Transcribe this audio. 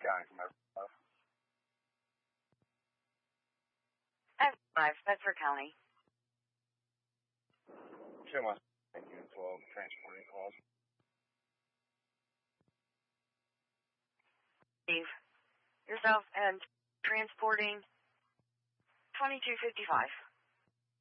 County from Medford. F5, Bedford County. 10 West Unit 12, transporting calls. Steve, yourself and transporting 2255.